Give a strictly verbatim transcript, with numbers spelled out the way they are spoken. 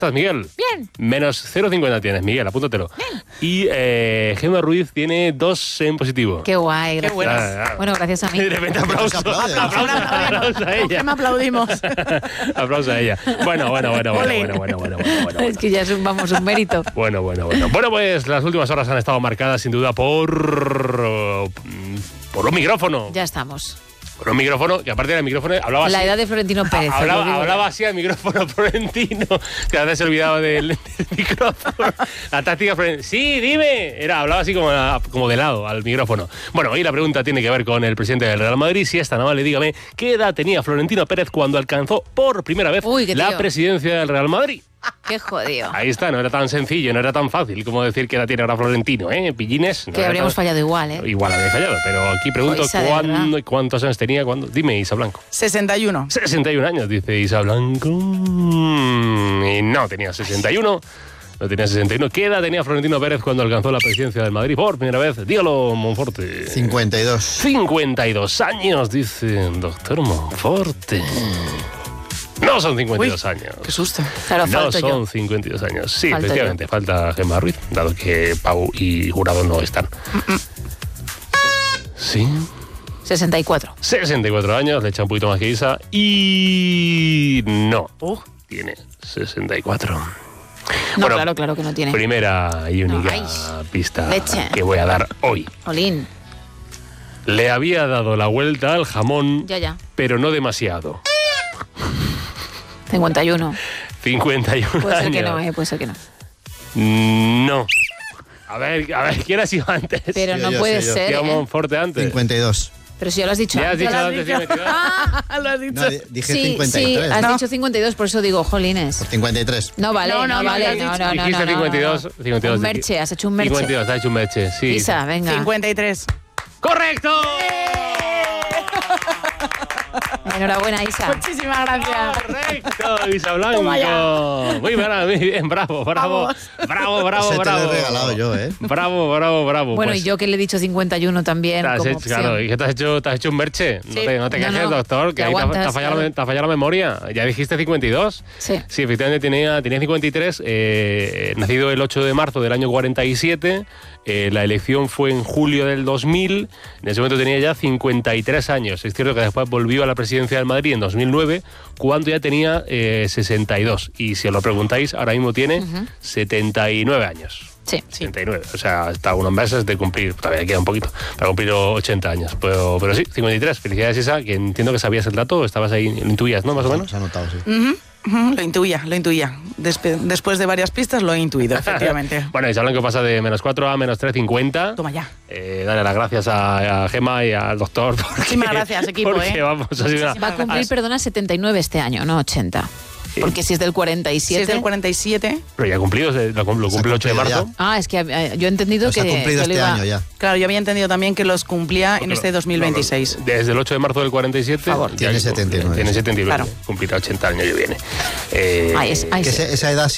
estás, Miguel? Bien. Menos cero coma cincuenta tienes, Miguel, apúntatelo. Bien. Y eh, Gemma Ruiz tiene dos en positivo. Qué guay, gracias. Qué bueno. Ah, ah. Bueno, gracias a mí. De repente aplauso. Aplaude, Aplauso, aplauso a ella. Me aplaudimos. Aplauso a ella. Bueno, bueno, bueno, bueno, bueno, bueno, bueno, bueno, bueno. Es que ya es un, vamos, un mérito. Bueno, bueno, bueno. Bueno, pues las últimas horas han estado marcadas sin duda por por un micrófono. Ya estamos. Por un micrófono, que aparte del micrófono hablaba La así. edad de Florentino Pérez. os lo Hablaba, digo hablaba ya. así al micrófono Florentino, que a veces se olvidaba del, del micrófono. La táctica Florentino. Sí, dime. Era, hablaba así como, como de lado al micrófono. Bueno, hoy la pregunta tiene que ver con el presidente del Real Madrid. Si es tan amable, dígame, ¿qué edad tenía Florentino Pérez cuando alcanzó por primera vez Uy, qué la tío. presidencia del Real Madrid? Qué jodido. Ahí está, no era tan sencillo, no era tan fácil como decir que la tiene ahora Florentino, ¿eh? Pillines. No Que era habríamos tan- fallado igual, ¿eh? Igual había fallado, pero aquí pregunto Isa, de cuándo y cuántos años tenía. Cuándo. Dime, Isa Blanco. sesenta y uno. sesenta y un años, dice Isa Blanco. Mm, Y no, tenía sesenta y uno. No tenía sesenta y uno. ¿Qué edad tenía Florentino Pérez cuando alcanzó la presidencia del Madrid por primera vez? Dígalo, Monforte. cincuenta y dos. cincuenta y dos años, dice el doctor Monforte. No son cincuenta y dos años. Qué susto. Claro, No falto son yo. cincuenta y dos años. Sí, Falto efectivamente, falta Gemma Ruiz, dado que Pau y Jurado no están. Sí, sesenta y cuatro. sesenta y cuatro años, le echa un poquito más que Isa. Y no, Uh, tiene sesenta y cuatro. No, Bueno, claro, claro que no tiene. Primera y única Ay, pista leche. que voy a dar hoy. Olín. Le había dado la vuelta al jamón, Ya, ya. pero no demasiado. cincuenta y uno. cincuenta y uno Puede ser años. que no, ¿eh? Puede ser que no. No. A ver, a ver, ¿quién ha sido antes? Pero Sí, no yo, puede sí, yo. ser, ¿Qué ¿eh? Monforte antes? cincuenta y dos. Pero si ya lo has dicho ¿Ya has antes. dicho lo has antes dicho. cincuenta y dos? lo has dicho. No, di- dije Sí, cincuenta y sí, tres. has No. dicho cincuenta y dos, por eso digo, jolines. Por cincuenta y tres. No vale, No, no, no, no, vale. ya has No, dicho. no, no, Dijiste no, no, cincuenta y dos, no. cincuenta y dos. Un merche, has hecho un merche. cincuenta y dos, has hecho un merche, sí. Isa, venga. cincuenta y tres. ¡Correcto! Enhorabuena, Isa. Muchísimas gracias. ¡Correcto, Isa Blanco! Toma ya. Muy bien, muy bien, bravo, bravo. Vamos. Bravo, bravo, Ese te lo he bravo. regalado yo, ¿eh? Bravo, bravo, bravo. Bueno, pues, y yo que le he dicho cincuenta y uno también te has como hecho, opción. claro, ¿y qué te has hecho? ¿Te has hecho un merche? No Sí. te, no te No, quejes, no, doctor, te que ahí te, ha- te ha aguantas, fallado, la- claro. te ha fallado la memoria. Ya dijiste cincuenta y dos. Sí. Sí, efectivamente tenía, tenía cincuenta y tres, eh, nacido el ocho de marzo del año cuarenta y siete, eh, la elección fue en julio del dos mil, en ese momento tenía ya cincuenta y tres años. Es cierto que después volvió a la presidencia del Madrid en dos mil nueve, cuando ya tenía eh, sesenta y dos. Y si os lo preguntáis, ahora mismo tiene setenta y nueve años. Sí. setenta y nueve, o sea, está a unos meses de cumplir, todavía queda un poquito, para cumplir ochenta años. Pero, pero sí, cincuenta y tres, felicidades Isa, que entiendo que sabías el dato, estabas ahí, lo intuías, ¿no? Más o menos. Se ha notado, sí. Ujú, ujú, Lo intuía, lo intuía. Despe- después de varias pistas lo he intuido, efectivamente. Bueno, y saben que pasa de menos cuatro a menos tres cincuenta. Toma ya. Eh, dale las gracias a, a Gemma y al doctor. Porque, Muchísimas gracias, equipo, Porque ¿eh? vamos, ha sido una- Va a cumplir, ha- perdona, setenta y nueve este año, no ochenta. Porque si es del cuarenta y Si siete... es del cuarenta y siete, Pero ya ha cumplido, se- lo, cum- lo Se ha cumple el ocho de cumplido marzo. Ah, es que eh, yo he entendido Pues que, ha cumplido que lo este iba- año ya. claro, yo había entendido también que los cumplía en Pero- este dos mil veintiséis. no, desde el ocho de marzo del cuarenta y siete. Favor. ya Tiene que- setenta y nueve. Tiene setenta y nueve. Claro. Cumplirá ochenta el año que viene. Eh, Ay, es- ay, Que sí. ese- esa edad